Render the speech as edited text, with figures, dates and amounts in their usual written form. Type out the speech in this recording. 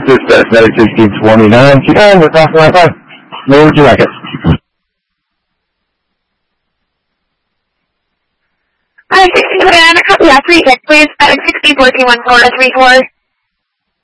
Dispatch 1629. Yeah, we're off Wi-Fi. Where would you like it? Hi, 1629. Copy that. Please, 16141434.